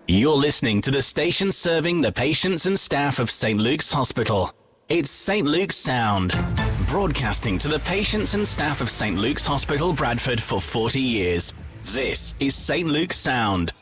You're listening to the station serving the patients and staff of St. Luke's Hospital. It's St. Luke's Sound, broadcasting to the patients and staff of St. Luke's Hospital, Bradford for 40 years. This is St. Luke's Sound.